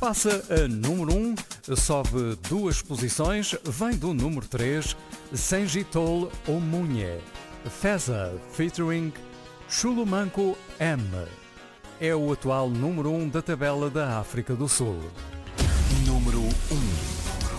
Passa a número 1, sobe 2 posições, vem do número 3, Sengitol Omunye, Feza featuring Chulumanco M. É o atual número 1 da tabela da África do Sul.